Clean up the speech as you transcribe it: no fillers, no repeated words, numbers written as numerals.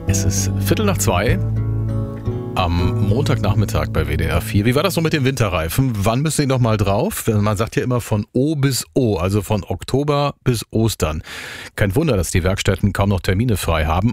Es ist 1:15 am Montagnachmittag bei WDR 4. Wie war das so mit den Winterreifen? Wann müssen die noch mal drauf? Man sagt ja immer von O bis O, also von Oktober bis Ostern. Kein Wunder, dass die Werkstätten kaum noch Termine frei haben.